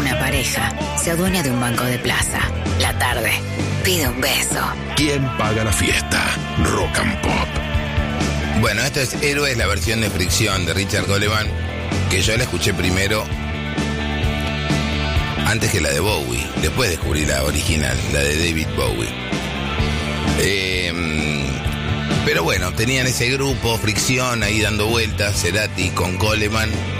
una pareja se adueña de un banco de plaza. La tarde pide un beso. ¿Quién paga la fiesta? Rock and Pop. Bueno, esto es Héroes, la versión de Fricción de Richard Coleman, que yo la escuché primero antes que la de Bowie. Después descubrí la original, la de David Bowie. Pero bueno, tenían ese grupo, Fricción, ahí dando vueltas, Cerati con Coleman.